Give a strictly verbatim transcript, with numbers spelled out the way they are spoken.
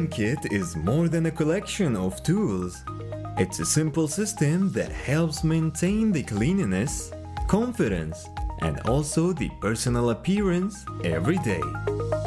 styling kit is more than a collection of tools. It's a simple system that helps maintain the cleanliness, confidence, and also the personal appearance every day.